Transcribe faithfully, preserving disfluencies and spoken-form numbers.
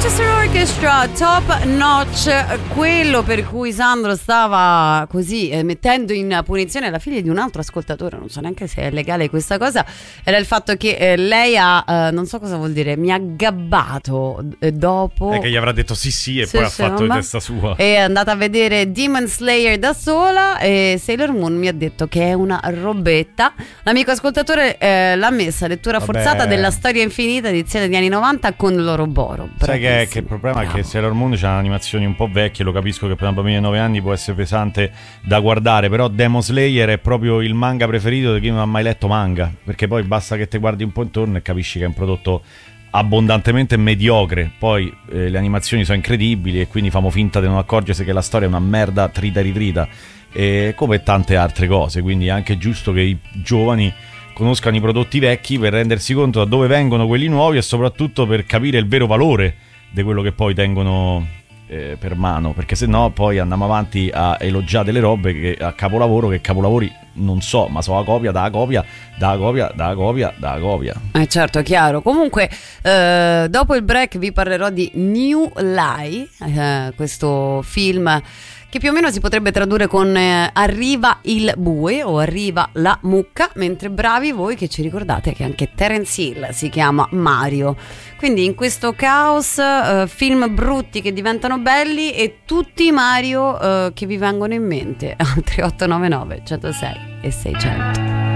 Manchester Orchestra, Top Notch, quello per cui Sandro stava così eh, mettendo in punizione la figlia di un altro ascoltatore, non so neanche se è legale questa cosa, era il fatto che eh, lei ha, eh, non so cosa vuol dire, mi ha gabbato eh, dopo. È che gli avrà detto sì sì e sì, poi sì, ha fatto mamma. di testa sua. È andata a vedere Demon Slayer da sola e Sailor Moon mi ha detto che è una robetta. L'amico ascoltatore eh, l'ha messa lettura Vabbè. forzata della Storia Infinita, edizione degli anni novanta con l'Oroboro. Sai che, che il problema è che Sailor Moon c'ha animazioni un po' vecchie, lo capisco che per una bambina di nove anni può essere pesante da guardare, però Demon Slayer è proprio il manga preferito di chi non ha mai letto manga, perché poi basta che te guardi un po' intorno e capisci che è un prodotto abbondantemente mediocre. Poi eh, le animazioni sono incredibili e quindi famo finta di non accorgersi che la storia è una merda trita e ritrita, e come tante altre cose, quindi è anche giusto che i giovani conoscano i prodotti vecchi per rendersi conto da dove vengono quelli nuovi e soprattutto per capire il vero valore di quello che poi tengono eh, per mano, perché se no poi andiamo avanti a elogiare delle robe che, a capolavoro, che capolavori non so, ma so la copia, da copia, da copia, da copia, da copia. Eh certo, chiaro. Comunque eh, dopo il break vi parlerò di New Lie, eh, questo film che più o meno si potrebbe tradurre con eh, arriva il bue o arriva la mucca, mentre bravi voi che ci ricordate che anche Terence Hill si chiama Mario. Quindi in questo caos eh, film brutti che diventano belli e tutti Mario eh, che vi vengono in mente al tre otto nove nove, centosei e seicento.